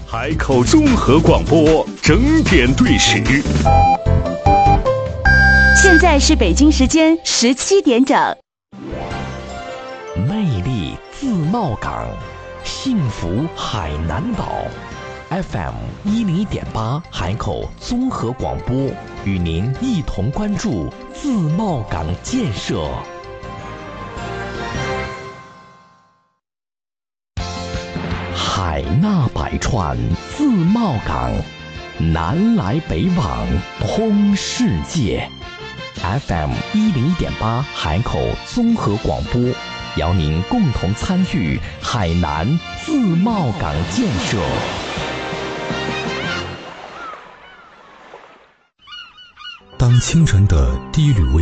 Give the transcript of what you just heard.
海口综合广播整点对时， 现在是北京时间17点整。 魅力自贸港，幸福海南岛。FM 101.8海口综合广播与您一同关注自贸港建设。海纳百川，自贸港，南来北往，通世界。FM 101.8海口综合广播，邀您共同参与海南自贸港建设。 当清晨的第一缕微